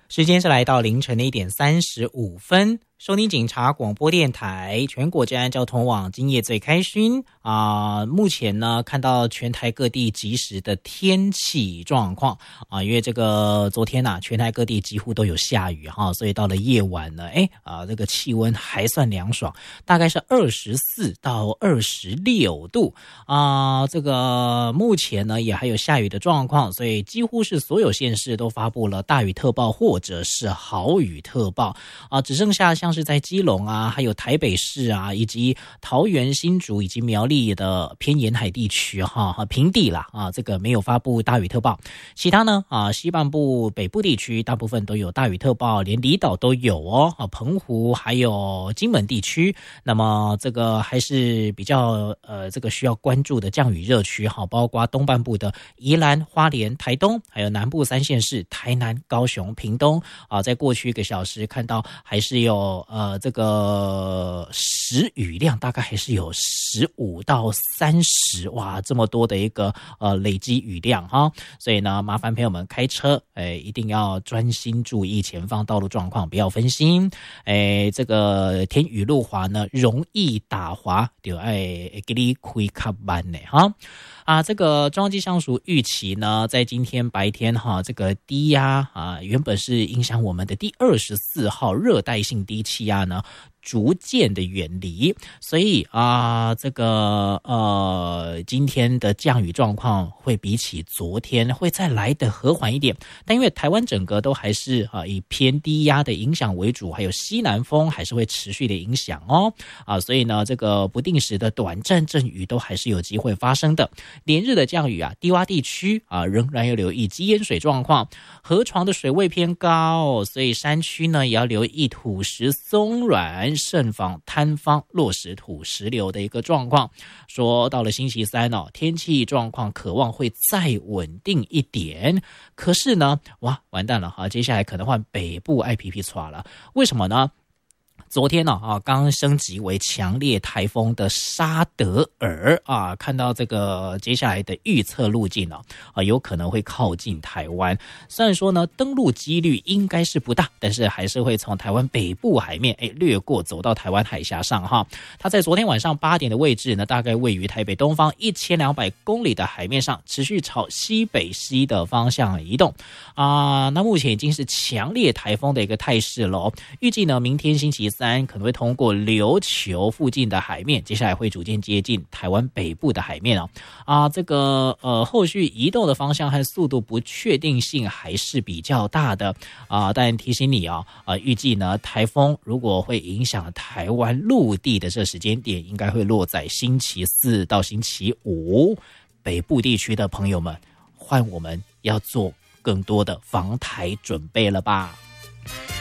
时间是来到凌晨的1:35，收听警察广播电台全国治安交通网，今夜最开心目前呢看到全台各地即时的天气状况因为这个昨天全台各地几乎都有下雨所以到了夜晚呢这个气温还算凉爽，大概是24到26度这个目前呢也还有下雨的状况，所以几乎是所有县市都发布了大雨特报或者是豪雨特报只剩下像是在基隆还有台北市以及桃园、新竹以及苗栗的偏沿海地区平地啦这个没有发布大雨特报。其他呢西半部、北部地区大部分都有大雨特报，连离岛都有澎湖还有金门地区。那么这个还是比较这个需要关注的降雨热区包括东半部的宜兰、花莲、台东，还有南部3县市台南、高雄、屏东在过去1个小时看到还是有这个时雨量大概还是有15到30，哇，这么多的一个累积雨量所以呢，麻烦朋友们开车一定要专心注意前方道路状况，不要分心这个天雨路滑呢容易打滑，就要给你开较慢的这个中央气象署预期呢，在今天白天这个低压原本是影响我们的第24号热带性低气压呢逐渐的远离，所以这个今天的降雨状况会比起昨天会再来的和缓一点，但因为台湾整个都还是以偏低压的影响为主，还有西南风还是会持续的影响所以呢这个不定时的短暂阵雨都还是有机会发生的。连日的降雨低洼地区仍然要留意积淹水状况，河床的水位偏高，所以山区呢也要留意土石松软，慎防坍方落石土石流的一个状况。说到了星期三天气状况渴望会再稳定一点，可是呢完蛋了接下来可能换北部爱皮皮唰了。为什么呢？昨天刚升级为强烈台风的沙德尔看到这个接下来的预测路径有可能会靠近台湾。虽然说呢登陆几率应该是不大，但是还是会从台湾北部海面掠过走到台湾海峡上它在昨天晚上8点的位置呢，大概位于台北东方1200公里的海面上，持续朝西北西的方向移动那目前已经是强烈台风的一个态势了预计呢明天星期三可能会通过琉球附近的海面，接下来会逐渐接近台湾北部的海面这个后续移动的方向和速度不确定性还是比较大的但提醒你预计呢台风如果会影响台湾陆地的这时间点，应该会落在星期4到星期5。北部地区的朋友们，换我们要做更多的防台准备了吧。